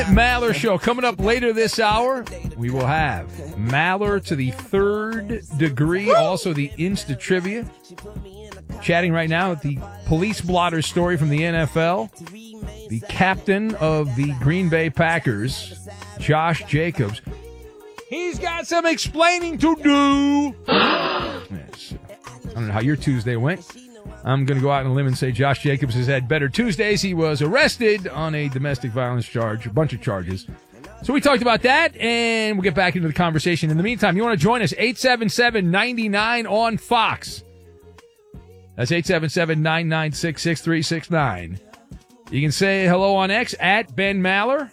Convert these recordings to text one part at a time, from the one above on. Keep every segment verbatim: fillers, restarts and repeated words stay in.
Maller Show coming up later this hour. We will have Maller to the third degree, also the Insta Trivia. Chatting right now with the police blotter story from the N F L. The captain of the Green Bay Packers, Josh Jacobs. He's got some explaining to do. Yes. I don't know how your Tuesday went. I'm going to go out on a limb and say Josh Jacobs has had better Tuesdays. He was arrested on a domestic violence charge, a bunch of charges. So we talked about that, and we'll get back into the conversation. In the meantime, you want to join us, eight seven seven, nine nine on Fox. That's eight seven seven, nine nine six, six three six nine. You can say hello on X, at Ben Maller.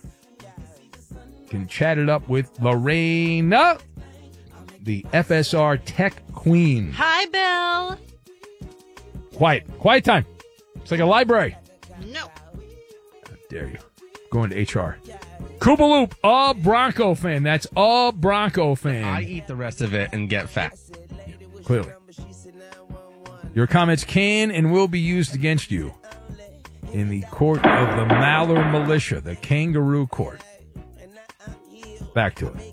You can chat it up with Lorena, the F S R Tech Queen. Hi, Bill. Quiet. Quiet time. It's like a library. No. How dare you. Going to H R. Koopaloop, a Bronco fan. That's a Bronco fan. I eat the rest of it and get fat. Clearly. Your comments can and will be used against you in the court of the Maller Militia, the Kangaroo Court. Back to it.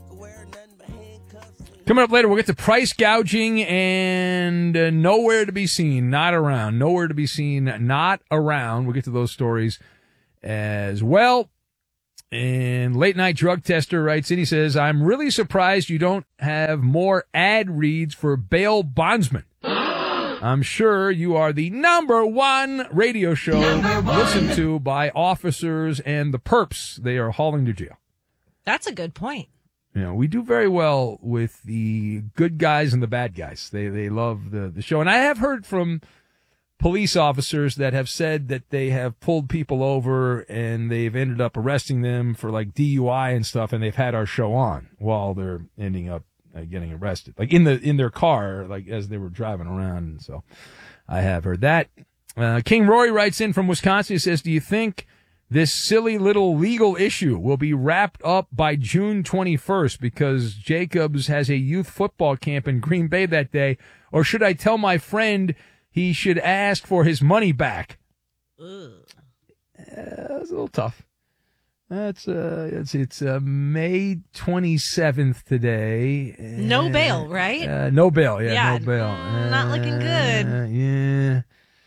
Coming up later, we'll get to price gouging and uh, nowhere to be seen, not around. Nowhere to be seen, not around. We'll get to those stories as well. And Late Night Drug Tester writes in, he says, I'm really surprised you don't have more ad reads for bail bondsmen. I'm sure you are the number one radio show one. listened to by officers and the perps they are hauling to jail. That's a good point. You know, we do very well with the good guys and the bad guys. They they love the, the show. And I have heard from police officers that have said that they have pulled people over and they've ended up arresting them for like D U I and stuff, and they've had our show on while they're ending up uh, getting arrested, like in the in their car, like as they were driving around. And so I have heard that. Uh, King Rory writes in from Wisconsin. He says, do you think this silly little legal issue will be wrapped up by June twenty-first because Jacobs has a youth football camp in Green Bay that day? Or should I tell my friend he should ask for his money back? Ugh. Uh, that's a little tough. That's uh, it's it's uh, May twenty-seventh today. No uh, bail, right? Uh, no bail, yeah, yeah no bail. Uh, not looking good. Uh, yeah.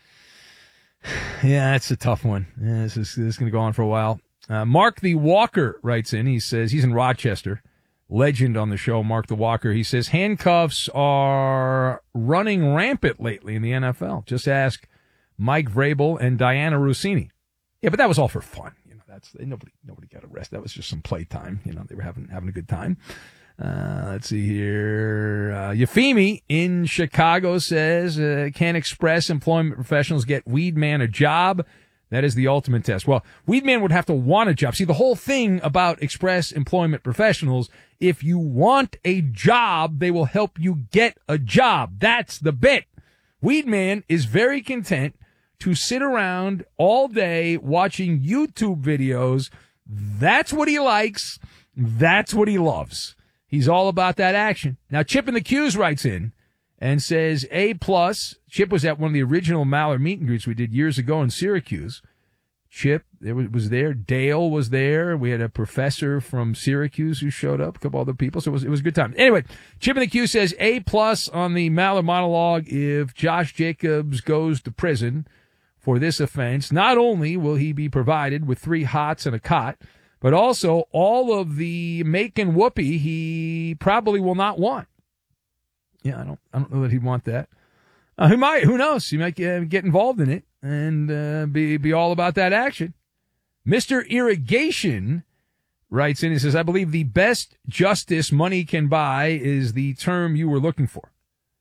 Yeah, that's a tough one. Yeah, this is, this is going to go on for a while. Uh, Mark the Walker writes in. He says he's in Rochester. Legend on the show, Mark the Walker. He says handcuffs are running rampant lately in the N F L. Just ask Mike Vrabel and Diana Rossini. Yeah, but that was all for fun. You know, that's nobody nobody got arrested. That was just some playtime. You know, they were having having a good time. Uh, let's see here. Uh, Yafimi in Chicago says, uh, can Express employment professionals get Weedman a job? That is the ultimate test. Well, Weedman would have to want a job. See, the whole thing about Express employment professionals, if you want a job, they will help you get a job. That's the bit. Weedman is very content to sit around all day watching YouTube videos. That's what he likes. That's what he loves. He's all about that action. Now, Chip in the Q's writes in and says, A plus. Chip was at one of the original Maller meet and greets we did years ago in Syracuse. Chip it was there. Dale was there. We had a professor from Syracuse who showed up, a couple other people. So it was, it was a good time. Anyway, Chip in the Q says A plus on the Maller monologue if Josh Jacobs goes to prison for this offense. Not only will he be provided with three hots and a cot, but also all of the making whoopee he probably will not want. Yeah, I don't I don't know that he'd want that. Uh, he might. Who knows? He might uh, get involved in it and uh, be be all about that action. Mister Irrigation writes in and says, I believe the best justice money can buy is the term you were looking for.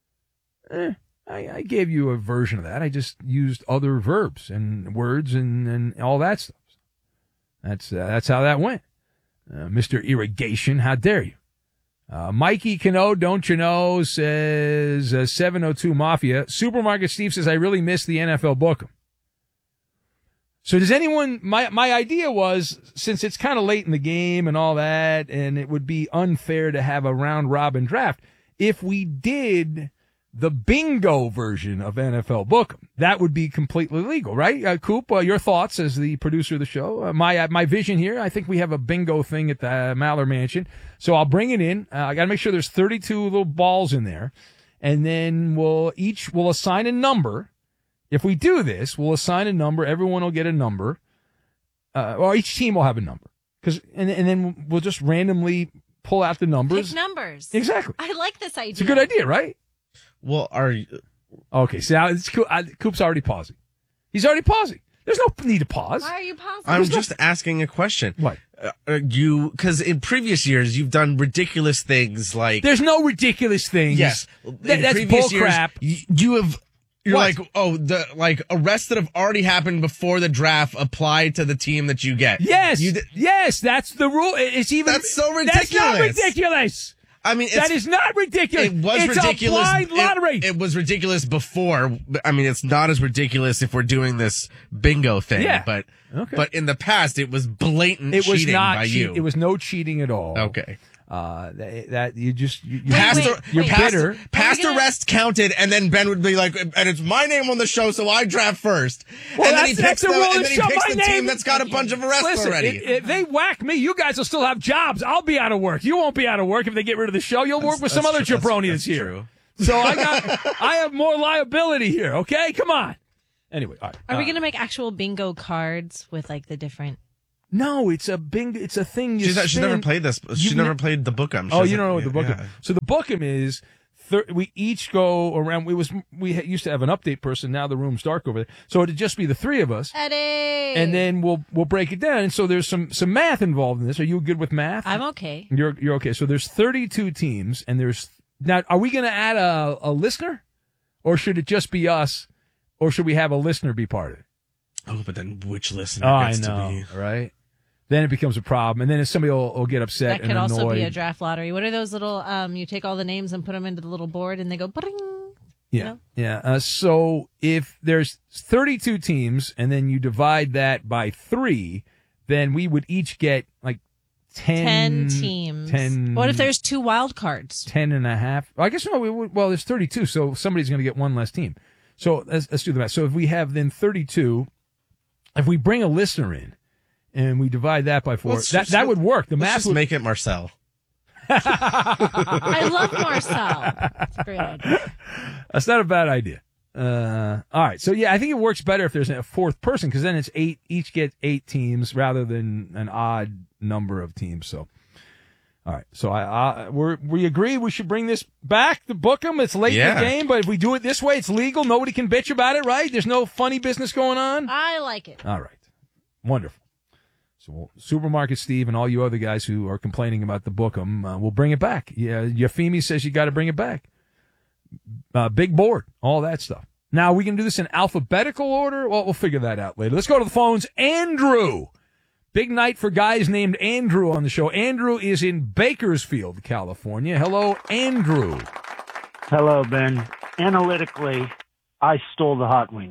Eh, I, I gave you a version of that. I just used other verbs and words and, and all that stuff. That's uh, that's how that went. Uh, Mister Irrigation, how dare you? Uh, Mikey Cano, don't you know, says uh, seven oh two Mafia. Supermarket Steve says, I really miss the N F L book'em. So does anyone, my, my idea was, since it's kind of late in the game and all that, and it would be unfair to have a round robin draft, if we did the bingo version of N F L Book'em. That would be completely legal, right? Uh, Coop, uh, your thoughts as the producer of the show. Uh, my uh, my vision here, I think we have a bingo thing at the uh, Maller Mansion. So I'll bring it in. Uh, I got to make sure there's thirty-two little balls in there. And then we'll each, we'll assign a number. If we do this, we'll assign a number. Everyone will get a number. Uh, or each team will have a number. Cause, and, and then we'll just randomly pull out the numbers. Pick numbers. Exactly. I like this idea. It's a good idea, right? Well, are you, Okay, so now it's cool. I, Coop's already pausing. He's already pausing. There's no need to pause. Why are you pausing? I'm There's no- just asking a question. What? Uh, uh, you, because in previous years you've done ridiculous things like There's no ridiculous things. yes, That- in that's previous bull years, crap. y- You have. You're What? like, oh, the like arrests that have already happened before the draft apply to the team that you get. Yes, You d- yes, that's the rule. It's even That's so That's not ridiculous. ridiculous. I mean, it's, That is not ridiculous. it was it's ridiculous. a blind it- lottery. It, was ridiculous before. but, I mean, it's not as ridiculous if we're doing this bingo thing. Yeah. But Okay. but in the past, it was blatant It was cheating not by cheat- you. It was no cheating at all. Okay. Uh, that, that you just you, you Past, wait, ar- you're wait. past, bitter. past Are we gonna- arrest counted, and then Ben would be like, and it's my name on the show, so I draft first. Well, and then he that's- picks that's the, the rule and of then he the show. picks My the team name- that's got a bunch of arrests Listen, already. if, if they whack me, you guys will still have jobs. I'll be out of work. You won't be out of work if they get rid of the show. You'll work with some That's other true. jabroni That's- that's here. true. So I got, I have more liability here. Okay, come on. Anyway, all right. Are we Uh, going to make actual bingo cards with like the different? No, it's a bing. It's a thing. You She's, not, she's spin. never played this. She's You've never ne- played the Book'em. She Oh, you doesn't- don't know what the Book'em. yeah. So the Book'em is. Thir- we each go around. We was we ha- used to have an update person. Now the room's dark over there, so it'd just be the three of us, Eddie. and then we'll we'll break it down. And so there's some some math involved in this. Are you good with math? I'm okay. You're you're okay. So there's thirty-two teams, and there's now. Are we going to add a a listener, or should it just be us, or should we have a listener be part of it? Oh, but then which listener Oh, I gets know, to be? right? Then it becomes a problem, and then if somebody will, will get upset That could and also annoyed. be a draft lottery. What are those little? Um, you take all the names and put them into the little board, and they go. Bring. Yeah, know? yeah. Uh, so if there's thirty-two teams, and then you divide that by three, then we would each get like ten, Ten teams. ten. What if there's two wild cards? ten and a half? I guess no. We would, well, there's thirty-two, so somebody's going to get one less team. So let's, let's do the math. So if we have then thirty-two, if we bring a listener in and we divide that by four, Let's that just- that would work. The Let's math just would. make it Marcel. I love Marcel. That's a great idea. That's not a bad idea. Uh, all right. So yeah, I think it works better if there's a fourth person because then it's eight, each get eight teams rather than an odd number of teams. So, all right. So I, I we we agree we should bring this back to book them. It's late in Yeah. the game, but if we do it this way, it's legal. Nobody can bitch about it, right? There's no funny business going on. I like it. All right. Wonderful. So Supermarket Steve and all you other guys who are complaining about the Book'em, uh, we'll bring it back. Yeah, Yafimi says you got to bring it back. Uh, big board, all that stuff. Now, we can do this in alphabetical order. Well, we'll figure that out later. Let's go to the phones. Andrew. Big night for guys named Andrew on the show. Andrew is in Bakersfield, California. Hello, Andrew. Hello, Ben. Analytically, I stole the hot wings.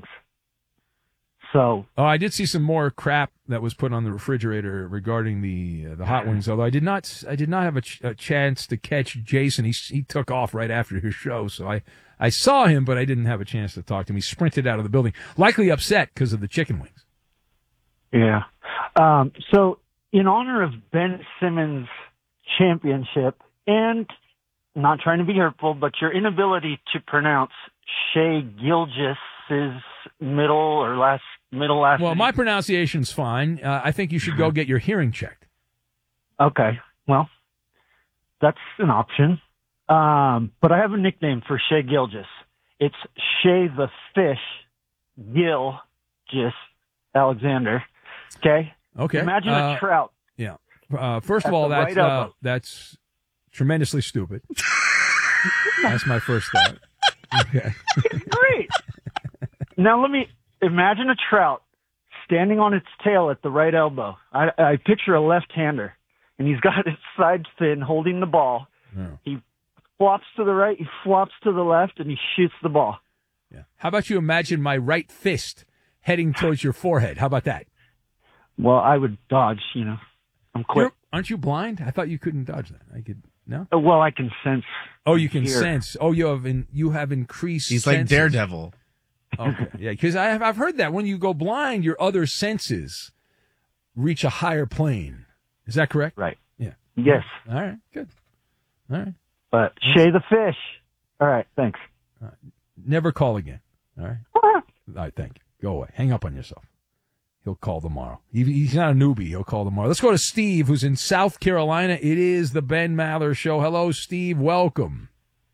So, Oh, I did see some more crap that was put on the refrigerator regarding the uh, the hot wings. Although I did not, I did not have a, ch- a chance to catch Jason. He he took off right after his show, so I I saw him, but I didn't have a chance to talk to him. He sprinted out of the building, likely upset because of the chicken wings. yeah. Um, so, in honor of Ben Simmons' championship, and not trying to be hurtful, but your inability to pronounce Shea Gilgis's middle or last middle last Well, name. my pronunciation's fine. Uh, I think you should go get your hearing checked. Okay, well, that's an option. Um, but I have a nickname for Shea Gilgis. It's Shea the Fish Gilgis Alexander. Okay? Okay. Imagine Uh, a trout. Yeah. Uh, first of At all, the that's right uh, elbow. that's tremendously stupid. That's my first thought. Okay. Great. Now let me imagine a trout standing on its tail at the right elbow. I, I picture a left-hander, and he's got its side fin holding the ball. Yeah. He flops to the right, he flops to the left, and he shoots the ball. Yeah. How about you imagine my right fist heading towards your forehead? How about that? Well, I would dodge, you know. I'm quick. You're, aren't you blind? I thought you couldn't dodge that. I could. No. Uh, Well, I can sense Oh, you can Hear. sense. Oh, you have in, you have increased. He's like senses. Daredevil. Okay, yeah, because I have I've heard that when you go blind, your other senses reach a higher plane. Is that correct? Right. Yeah. Yes. All right. Good. All right. But Shay the fish. All right. Thanks. Never call again. All right. All right. Thank you. Go away. Hang up on yourself. He'll call tomorrow. He, he's not a newbie. He'll call tomorrow. Let's go to Steve, who's in South Carolina. It is the Ben Maller Show. Hello, Steve. Welcome.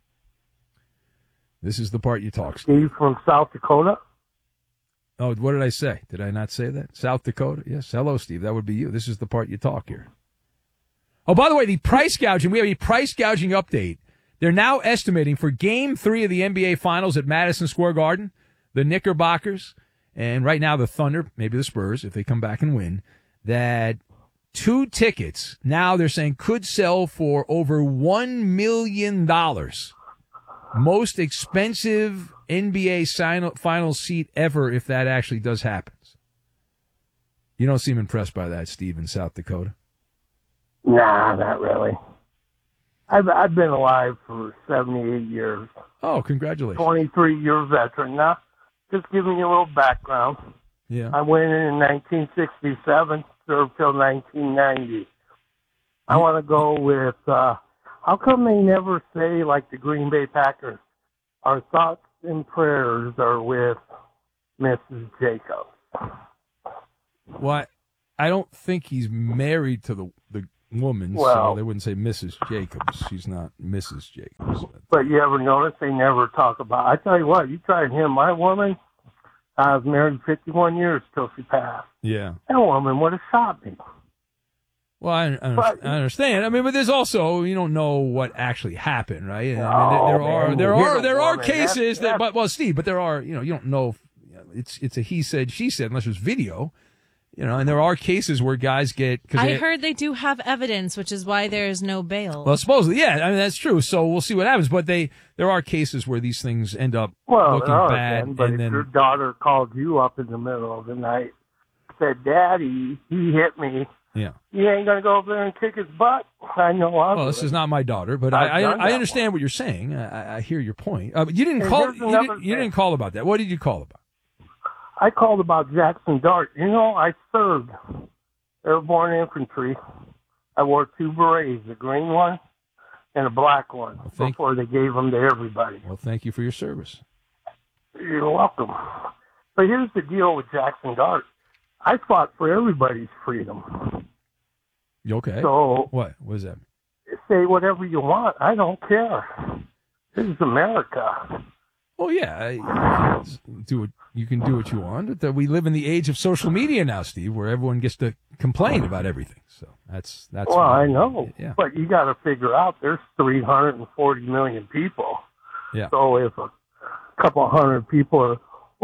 This is the part you talk. Steve. Steve from South Dakota. Oh, what did I say? Did I not say that? South Dakota? Yes. Hello, Steve. That would be you. This is the part you talk here. Oh, by the way, the price gouging. We have a price gouging update. They're now estimating for game three of the N B A Finals at Madison Square Garden, the Knickerbockers, and right now the Thunder, maybe the Spurs, if they come back and win, that two tickets now they're saying could sell for over one million dollars. Most expensive N B A final seat ever if that actually does happen. You don't seem impressed by that, Steve, in South Dakota? Nah, not really. I've I've been alive for seventy-eight years. Oh, congratulations. twenty-three year veteran. Now, just giving you a little background. Yeah. I went in in nineteen sixty-seven, served till nineteen ninety. I want to go with, uh, how come they never say, like the Green Bay Packers, our thoughts and prayers are with Missus Jacobs? Well, I don't think he's married to the the woman, Well, so they wouldn't say Missus Jacobs. She's not Missus Jacobs. But you ever notice they never talk about, I tell you what, you try him, my woman, I was married fifty-one years till she passed. Yeah. That woman would have shot me. Well, I, I, But- I understand. I mean, but there's also you don't know what actually happened, right? I mean, Oh, there, there are man, there you're are the there are woman. cases That's- that, that's- but well, Steve, but there are you know you don't know. If, you know, it's it's a he said she said unless there's video, you know, and there are cases where guys get. Cause I they, heard they do have evidence, which is why there is no bail. Well, supposedly, yeah. I mean, that's true. So we'll see what happens. But they there are cases where these things end up Well, looking no, bad, then, but and if then your daughter called you up in the middle of the night, said, Daddy, he hit me. yeah. You ain't going to go over there and kick his butt? I know I'll Well, do this it. is not my daughter, but I've I done I, I that understand one. what you're saying. I, I hear your point. Uh, but you didn't And call. here's You another didn't, you thing. didn't call about that. What did you call about? I called about Jackson Dart. You know, I served airborne infantry. I wore two berets, a green one and a black one, Well, thank- before they gave them to everybody. Well, thank you for your service. You're welcome. But here's the deal with Jackson Dart. I fought for everybody's freedom. You okay? So What? What is that? say whatever you want. I don't care. This is America. Well, yeah, you can do what you can do what you want. But that we live in the age of social media now, Steve, where everyone gets to complain about everything. So that's that's. Well, why- I know. Yeah. But you got to figure out there's three hundred forty million people. Yeah. So if a couple hundred people are,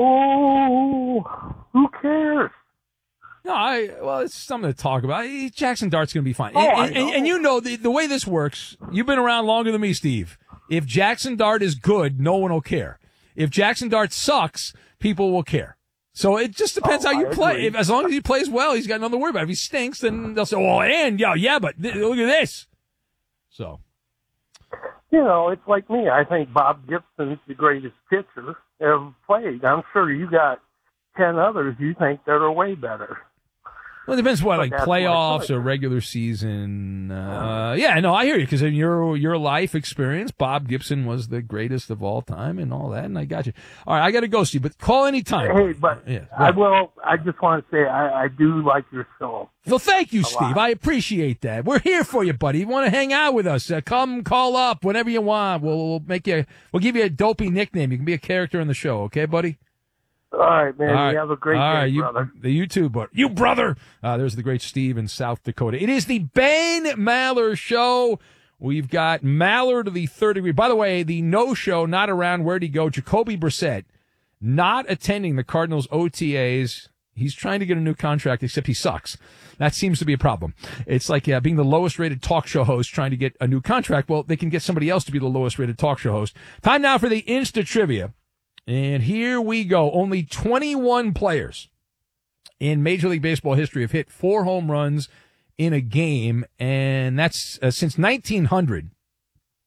oh, who cares? No, I well, it's something to talk about. Eh, Jackson Dart's going to be fine. Oh, and, I and, and, know. and you know the the way this works. You've been around longer than me, Steve. If Jackson Dart is good, no one will care. If Jackson Dart sucks, people will care. So it just depends Oh, how you I play. agree. If, as long as he plays well, he's got nothing to worry about. If he stinks, then they'll say, "Oh, and yeah, yeah, but th- look at this." So You know, it's like me. I think Bob Gibson's the greatest pitcher ever played. I'm sure you got ten others you think that are way better. well, it depends what But like that's my playoffs choice. or regular season. Uh, yeah, no, I hear you because in your your life experience, Bob Gibson was the greatest of all time and all that. And I got you. All right, I got to go, Steve, but call anytime. Hey, but Yeah, I right. will. I just want to say I, I do like your show. Well, thank you, lot. Steve. I appreciate that. We're here for you, buddy. You want to hang out with us? Uh, come, call up whenever you want. We'll, we'll make you. We'll give you a dopey nickname. You can be a character in the show. Okay, buddy. All right, man. All right. You have a great All day, right, you, brother. The you too, but you brother. Uh, there's the great Steve in South Dakota. It is the Ben Maller Show. We've got Maller to the third degree. By the way, the no show, not around. Where'd he go? Jacoby Brissett not attending the Cardinals O T As. He's trying to get a new contract, except he sucks. That seems to be a problem. It's like uh, being the lowest rated talk show host trying to get a new contract. Well, they can get somebody else to be the lowest rated talk show host. Time now for the Insta Trivia. And here we go. Only twenty-one players in Major League Baseball history have hit four home runs in a game, and that's uh, since nineteen hundred.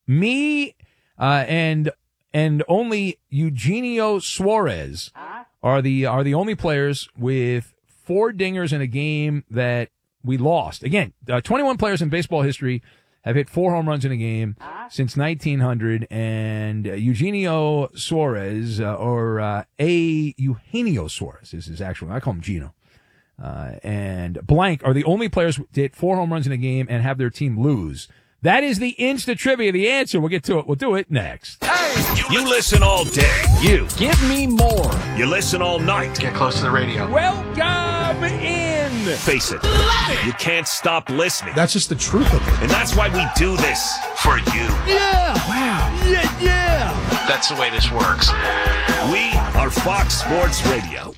Me uh, and and only Eugenio Suarez are the are the only players with four dingers in a game that we lost. Again, uh, twenty-one players in baseball history have hit four home runs in a game since nineteen hundred, and uh, Eugenio Suarez, uh, or uh, A. Eugenio Suarez is his actual name. I call him Gino. Uh, and blank are the only players who hit four home runs in a game and have their team lose. That is the Insta Trivia, the answer. We'll get to it. We'll do it next. Hey! You listen all day. You. Give me more. You listen all night. Get close to the radio. Welcome in. Face it. it. You can't stop listening. That's just the truth of it. And that's why we do this. For you. Yeah. Wow. Yeah, yeah. That's the way this works. We are Fox Sports Radio.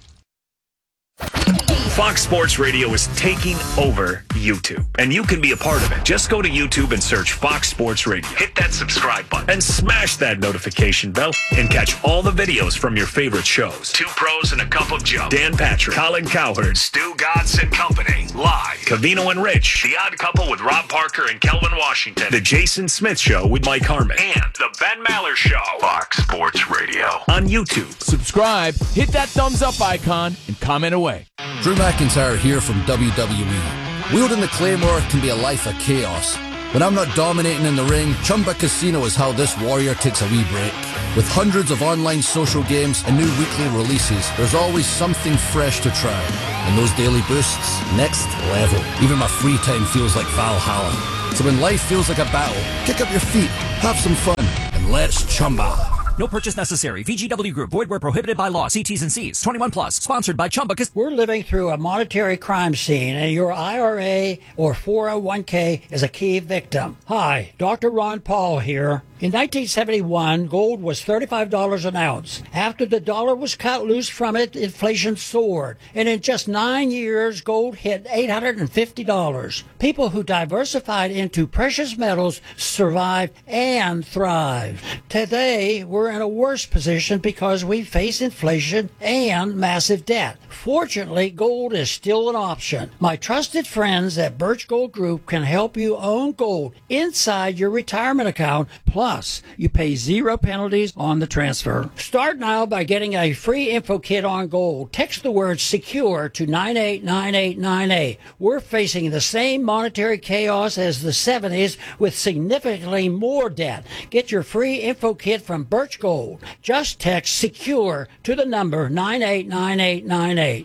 Fox Sports Radio is taking over YouTube, and you can be a part of it. Just go to YouTube and search Fox Sports Radio. Hit that subscribe button and smash that notification bell and catch all the videos from your favorite shows. Two Pros and a Cup of Joe. Dan Patrick, Colin Cowherd, Stu Godson and Company. Live. Cavino and Rich. The Odd Couple with Rob Parker and Kelvin Washington. The Jason Smith Show with Mike Harmon. And The Ben Maller Show. Fox Sports Radio. On YouTube. Subscribe, hit that thumbs up icon, and comment away. Drew McIntyre here from W W E. Wielding the Claymore can be a life of chaos. When I'm not dominating in the ring, Chumba Casino is how this warrior takes a wee break. With hundreds of online social games and new weekly releases, there's always something fresh to try. And those daily boosts, next level. Even my free time feels like Valhalla. So when life feels like a battle, kick up your feet, have some fun, and let's Chumba. No purchase necessary. V G W Group. Void where prohibited by law. See T's and C's. twenty-one plus. Sponsored by Chumba. We're living through a monetary crime scene, and your I R A or four oh one k is a key victim. Hi, Doctor Ron Paul here. In nineteen seventy-one, gold was thirty-five dollars an ounce. After the dollar was cut loose from it, inflation soared. And in just nine years, gold hit eight hundred fifty dollars. People who diversified into precious metals survived and thrived. Today, we're in a worse position because we face inflation and massive debt. Fortunately, gold is still an option. My trusted friends at Birch Gold Group can help you own gold inside your retirement account. Plus, you pay zero penalties on the transfer. Start now by getting a free info kit on gold. Text the word SECURE to nine eight nine eight nine eight. We're facing the same monetary chaos as the seventies with significantly more debt. Get your free info kit from Birch Gold. Just text SECURE to the number nine eight nine eight nine eight.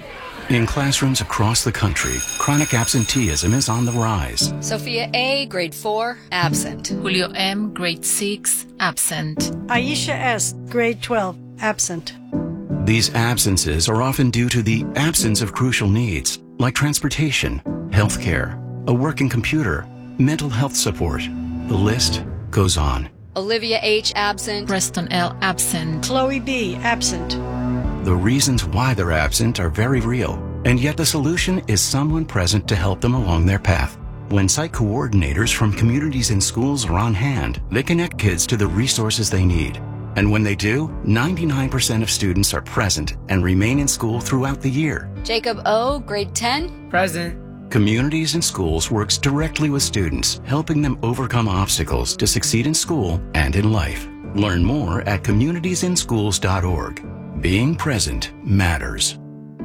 In classrooms across the country, chronic absenteeism is on the rise. Sophia A., grade four, absent. Julio M., grade six, absent. Aisha S., grade twelve, absent. These absences are often due to the absence of crucial needs, like transportation, health care, a working computer, mental health support. The list goes on. Olivia H., absent. Preston L., absent. Chloe B., absent. The reasons why they're absent are very real, and yet the solution is someone present to help them along their path. When site coordinators from communities and schools are on hand, they connect kids to the resources they need. And when they do, ninety-nine percent of students are present and remain in school throughout the year. Jacob O., grade ten. Present. Communities and Schools works directly with students, helping them overcome obstacles to succeed in school and in life. Learn more at communities in schools dot org. Being present matters.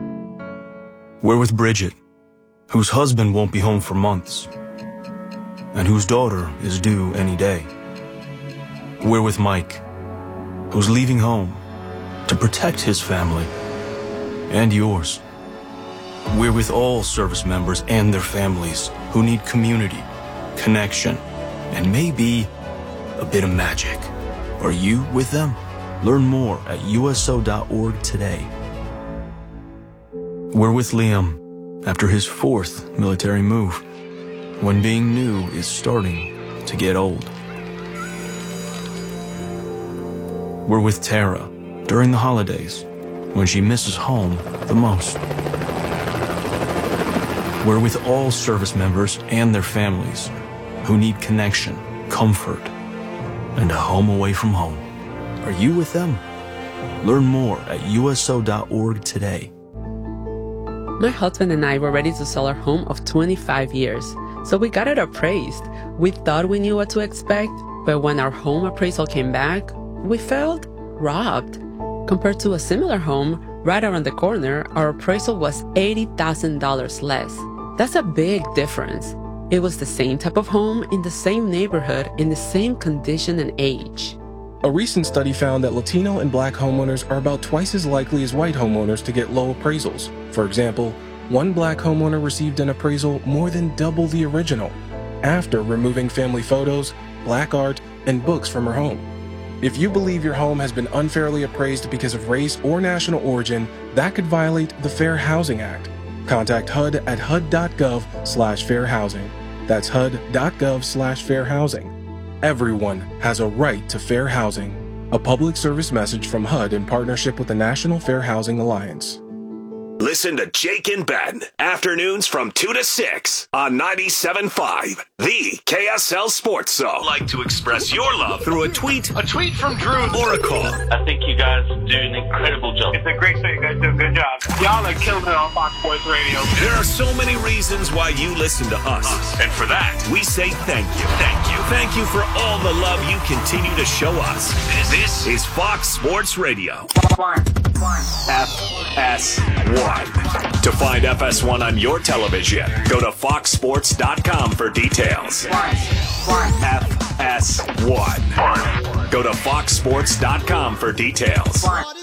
We're with Bridget, whose husband won't be home for months, and whose daughter is due any day. We're with Mike, who's leaving home to protect his family and yours. We're with all service members and their families who need community, connection, and maybe a bit of magic. Are you with them? Learn more at U S O dot org today. We're with Liam after his fourth military move, when being new is starting to get old. We're with Tara during the holidays, when she misses home the most. We're with all service members and their families who need connection, comfort, and a home away from home. Are you with them? Learn more at U S O dot org today. My husband and I were ready to sell our home of twenty-five years, so we got it appraised. We thought we knew what to expect, But when our home appraisal came back, we felt robbed. Compared to a similar home right around the corner, our appraisal was eighty thousand dollars less. That's a big difference. It was the same type of home in the same neighborhood in the same condition and age. A recent study found that Latino and Black homeowners are about twice as likely as white homeowners to get low appraisals. For example, one Black homeowner received an appraisal more than double the original after removing family photos, Black art, and books from her home. If you believe your home has been unfairly appraised because of race or national origin, that could violate the Fair Housing Act. Contact H U D at H U D dot gov slash fair housing. That's H U D dot gov slash fair housing. Everyone has a right to fair housing. A public service message from H U D in partnership with the National Fair Housing Alliance. Listen to Jake and Ben, afternoons from two to six on ninety-seven point five, the K S L Sports Zone. Like to express your love through a tweet, a tweet from Drew, or a call. I think you guys do an incredible job. It's a great show. You guys do a good job. Y'all are killing it on Fox Sports Radio. There are so many reasons why you listen to us. And for that, we say thank you. Thank you. Thank you for all the love you continue to show us. This is Fox Sports Radio. F S one. To find F S one on your television, go to fox sports dot com for details. F S one. Go to fox sports dot com for details.